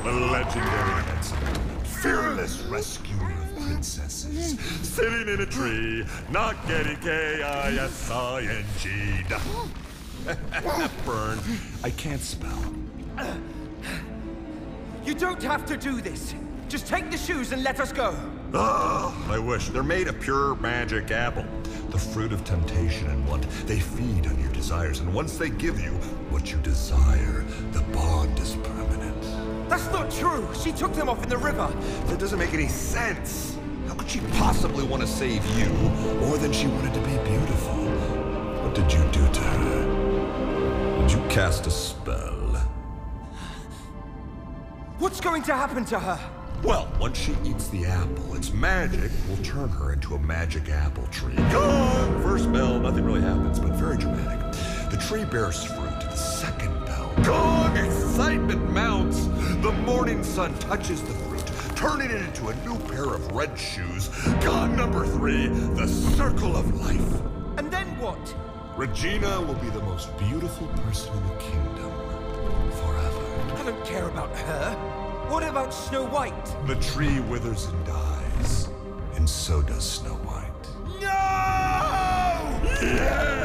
the legendary Ensign, fearless rescuer of princesses, sitting in a tree, not getting K-I-S-I-N-G. Burn. I can't spell. You don't have to do this. Just take the shoes and let us go. Ah, I wish. They're made of pure magic apple. The fruit of temptation and want. They feed on your desires, and once they give you what you desire, the bond is permanent. That's not true. She took them off in the river. That doesn't make any sense. How could she possibly want to save you more than she wanted to be beautiful? What did you do to her? Did you cast a spell? What's going to happen to her? Well, once she eats the apple, its magic will turn her into a magic apple tree. Gong! First bell, nothing really happens, but very dramatic. The tree bears fruit. The second bell. Gong! Excitement mounts. The morning sun touches the fruit, turning it into a new pair of red shoes. Gong number 3, the circle of life. And then what? Regina will be the most beautiful person in the kingdom. Forever. I don't care about her. What about Snow White? The tree withers and dies, and so does Snow White. No! Yes!